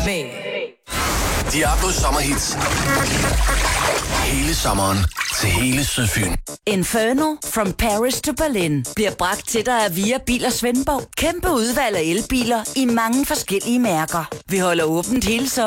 med Diablos sommerhits. Hele sommeren til hele Sydfyn. Inferno from Paris to Berlin bliver bragt til dig af Via Bil & Svendborg. Kæmpe udvalg af elbiler i mange forskellige mærker. Vi holder åbent hele sommeren.